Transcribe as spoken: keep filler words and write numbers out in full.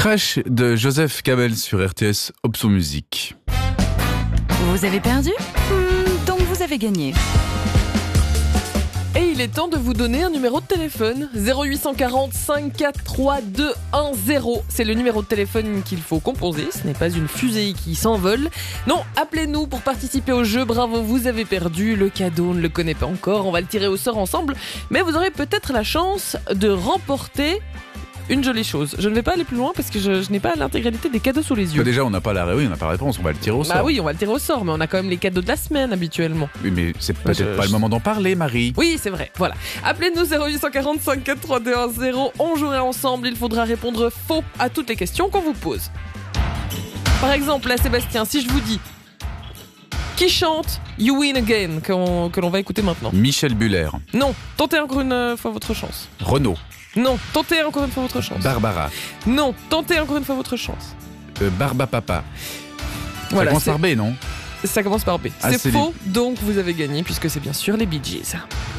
Crash de Joseph Cabel sur R T S Option Musique. Vous avez perdu ? Hmm, donc vous avez gagné. Et il est temps de vous donner un numéro de téléphone. zéro huit cent quarante, cinq quatre trois, deux un zéro. C'est le numéro de téléphone qu'il faut composer. Ce n'est pas une fusée qui s'envole. Non, appelez-nous pour participer au jeu. Bravo, vous avez perdu. Le cadeau, on ne le connaît pas encore. On va le tirer au sort ensemble. Mais vous aurez peut-être la chance de remporter une jolie chose. Je ne vais pas aller plus loin parce que je, je n'ai pas l'intégralité des cadeaux sous les yeux. Bah déjà, on n'a pas la, oui, on n'a pas la réponse. On va le tirer au sort. Bah oui, on va le tirer au sort. Mais on a quand même les cadeaux de la semaine habituellement. Oui, mais c'est peut-être Je- pas je- le moment d'en parler, Marie. Oui, c'est vrai, voilà. Appelez-nous zéro huit cent quarante, cinq quatre trois, deux un zéro. On jouera ensemble, il faudra répondre faux à toutes les questions qu'on vous pose. Par exemple, là, Sébastien, si je vous dis qui chante You Win Again, que l'on, que l'on va écouter maintenant. Michel Buller, Non, tentez encore une euh, fois votre chance. Renaud, Non, tentez encore une fois votre chance. Barbara, Non, tentez encore une fois votre chance. euh, Barba Papa. Ça Voilà, commence c'est- par B, non? Ça commence par B. Ah, c'est c'est faux, donc vous avez gagné puisque c'est bien sûr les Bee Gees.